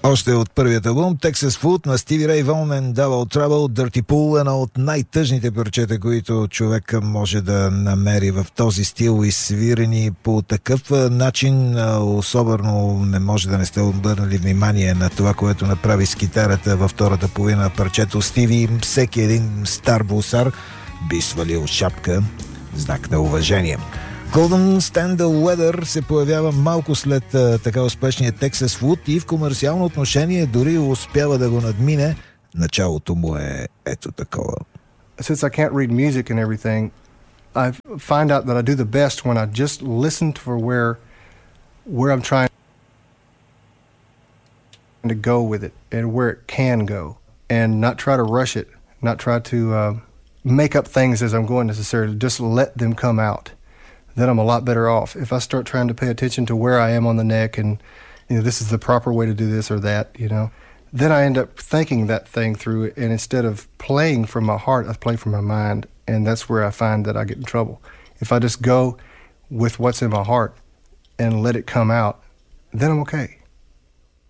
Още от първият албум Texas Food на Стиви Рей Вон and Double Trouble, Dirty Pool, едно от най-тъжните парчета, които човек може да намери в този стил и свирени по такъв начин. Особено не може да не сте обърнали внимание на това, което направи с китарата във втората половина на парчето. Стиви, всеки един стар бусар би свалил шапка, знак на уважение. Couldn't Stand the Weather се появява малко след така успешния Texas Food и в комерциално отношение дори успява да го надмине. Началото му е ето такова. Since I can't read music and everything, I find out that I do the best when I just listen for where I'm trying to go with it and where it can go, and not try to rush it, not try to make up things as I'm going necessarily, just let them come out. Then I'm a lot better off. If I start trying to pay attention to where I am on the neck and, this is the proper way to do this or that, then I end up thinking that thing through, and instead of playing from my heart, I play from my mind, and that's where I find that I get in trouble. If I just go with what's in my heart and let it come out, then I'm okay.